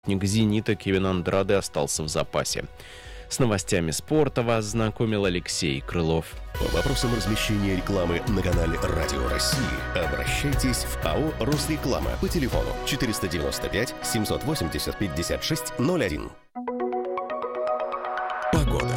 «Зенита» Кевин Андраде остался в запасе. С новостями спорта вас знакомил Алексей Крылов. По вопросам размещения рекламы на канале «Радио России» обращайтесь в АО «Росреклама» по телефону 495 780 56 01. Погода.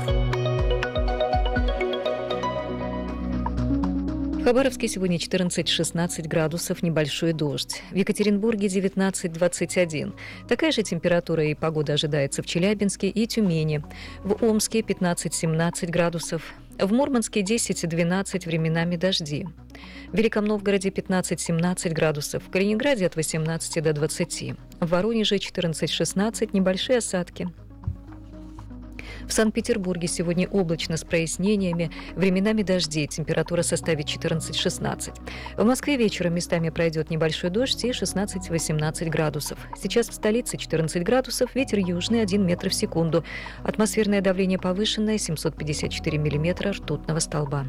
В Хабаровске сегодня 14-16 градусов, небольшой дождь. В Екатеринбурге 19-21. Такая же температура и погода ожидается в Челябинске и Тюмени. В Омске 15-17 градусов. В Мурманске 10-12, временами дожди. В Великом Новгороде 15-17 градусов. В Калининграде от 18 до 20. В Воронеже 14-16, небольшие осадки. В Санкт-Петербурге сегодня облачно с прояснениями, временами дождей, температура составит 14-16. В Москве вечером местами пройдет небольшой дождь и 16-18 градусов. Сейчас в столице 14 градусов, ветер южный 1 метр в секунду. Атмосферное давление повышенное 754 миллиметра ртутного столба.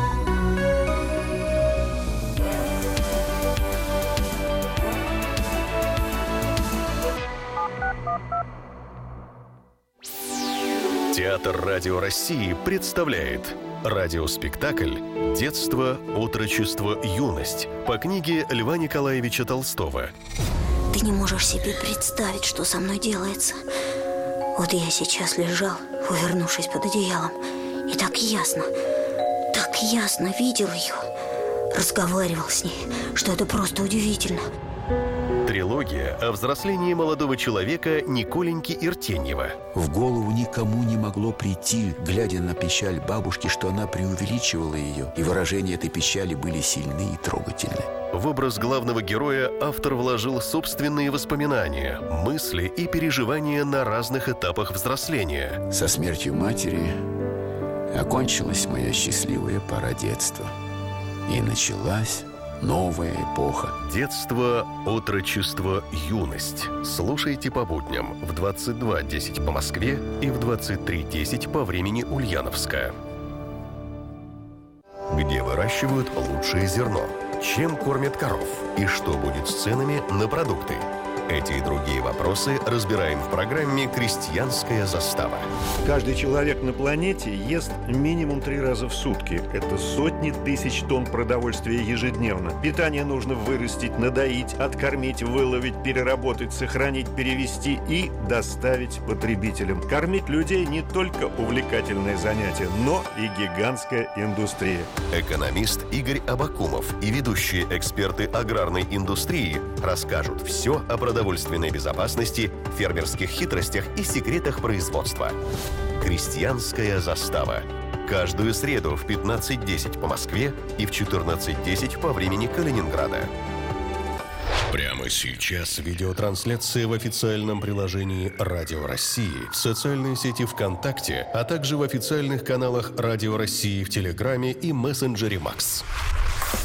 Театр «Радио России» представляет радиоспектакль «Детство, отрочество, юность» по книге Льва Николаевича Толстого. Ты не можешь себе представить, что со мной делается. Вот я сейчас лежал, увернувшись под одеялом, и так ясно видел ее, разговаривал с ней, что это просто удивительно. Трилогия о взрослении молодого человека Николеньки Иртеньева. В голову никому не могло прийти, глядя на печаль бабушки, что она преувеличивала ее, и выражения этой печали были сильны и трогательны. В образ главного героя автор вложил собственные воспоминания, мысли и переживания на разных этапах взросления. Со смертью матери окончилась моя счастливая пора детства, и началась новая эпоха. Детство, отрочество, юность. Слушайте по будням в 22:10 по Москве и в 23:10 по времени Ульяновска. Где выращивают лучшее зерно? Чем кормят коров? И что будет с ценами на продукты? Эти и другие вопросы разбираем в программе «Крестьянская застава». Каждый человек на планете ест минимум 3 раза в сутки. Это сотни тысяч тонн продовольствия ежедневно. Питание нужно вырастить, надоить, откормить, выловить, переработать, сохранить, перевести и доставить потребителям. Кормить людей не только увлекательное занятие, но и гигантская индустрия. Экономист Игорь Абакумов и ведущие эксперты аграрной индустрии расскажут все о продовольственной безопасности, фермерских хитростях и секретах производства. «Крестьянская застава». Каждую среду в 15:10 по Москве и в 14:10 по времени Калининграда. Прямо сейчас видеотрансляция в официальном приложении «Радио России», в социальной сети ВКонтакте, а также в официальных каналах «Радио России» в Телеграме и мессенджере «Макс».